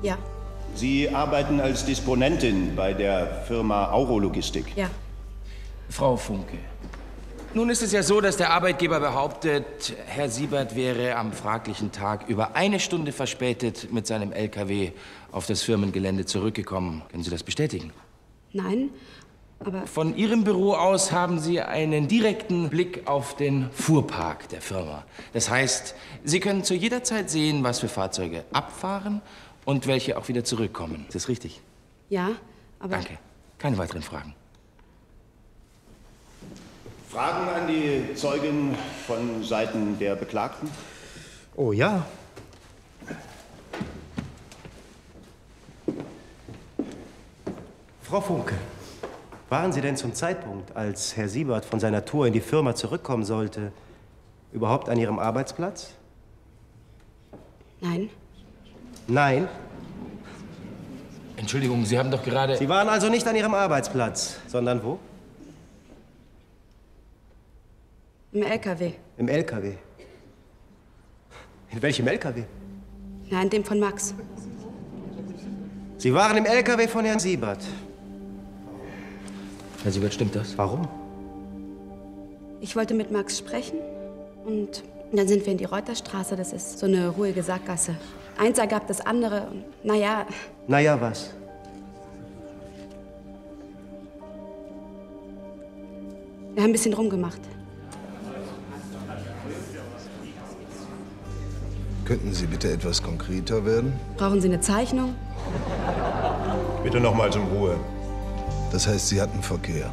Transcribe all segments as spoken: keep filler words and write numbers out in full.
Ja. Sie arbeiten als Disponentin bei der Firma Aurologistik. Ja. Frau Funke, nun ist es ja so, dass der Arbeitgeber behauptet, Herr Siebert wäre am fraglichen Tag über eine Stunde verspätet mit seinem L K W auf das Firmengelände zurückgekommen. Können Sie das bestätigen? Nein, aber... Von Ihrem Büro aus haben Sie einen direkten Blick auf den Fuhrpark der Firma. Das heißt, Sie können zu jeder Zeit sehen, was für Fahrzeuge abfahren und welche auch wieder zurückkommen. Ist das richtig? Ja, aber... Danke. Keine weiteren Fragen. Fragen an die Zeugin von Seiten der Beklagten? Oh ja. Frau Funke, waren Sie denn zum Zeitpunkt, als Herr Siebert von seiner Tour in die Firma zurückkommen sollte, überhaupt an Ihrem Arbeitsplatz? Nein. Nein? Entschuldigung, Sie haben doch gerade... Sie waren also nicht an Ihrem Arbeitsplatz, sondern wo? Im L K W. Im L K W. In welchem L K W? Nein, dem von Max. Sie waren im L K W von Herrn Siebert. Herr Siebert, stimmt das? Warum? Ich wollte mit Max sprechen und dann sind wir in die Reuterstraße. Das ist so eine ruhige Sackgasse. Eins ergab das andere und naja... Naja, was? Wir haben ein bisschen rumgemacht. Könnten Sie bitte etwas konkreter werden? Brauchen Sie eine Zeichnung? Bitte nochmals in Ruhe. Das heißt, Sie hatten Verkehr.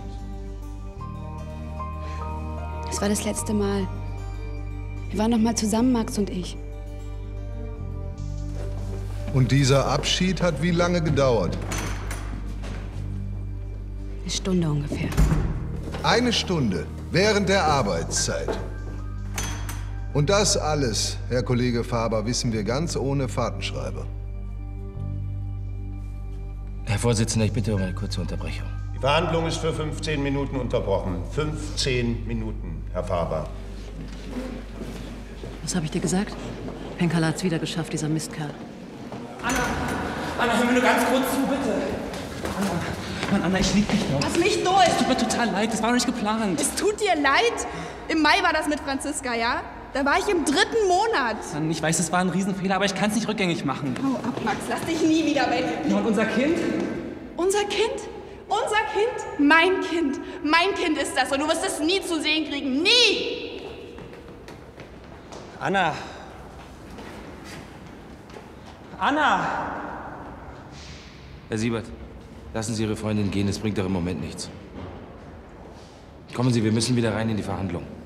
Es war das letzte Mal. Wir waren noch mal zusammen, Max und ich. Und dieser Abschied hat wie lange gedauert? Eine Stunde ungefähr. Eine Stunde während der Arbeitszeit. Und das alles, Herr Kollege Faber, wissen wir ganz ohne Fahrtenschreiber. Herr Vorsitzender, ich bitte um eine kurze Unterbrechung. Die Verhandlung ist für fünfzehn Minuten unterbrochen. fünfzehn Minuten, Herr Faber. Was habe ich dir gesagt? Penkala hat's wieder geschafft, dieser Mistkerl. Anna, Anna, hör mir nur ganz kurz zu, bitte. Anna, Mann, Anna, ich lieb dich doch. Lass mich durch! Es tut mir total leid, das war doch nicht geplant. Es tut dir leid? Im Mai war das mit Franziska, ja? Da war ich im dritten Monat. Mann, ich weiß, das war ein Riesenfehler, aber ich kann es nicht rückgängig machen. Hau ab, Max, lass dich nie wieder weg. Ja, und unser Kind? Unser Kind? Unser Kind? Mein Kind. Mein Kind ist das und du wirst es nie zu sehen kriegen. Nie! Anna. Anna! Herr Siebert, lassen Sie Ihre Freundin gehen, es bringt doch im Moment nichts. Kommen Sie, wir müssen wieder rein in die Verhandlung.